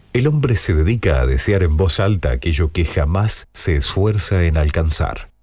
El hombre se dedica a desear en voz alta aquello que jamás se esfuerza en alcanzar.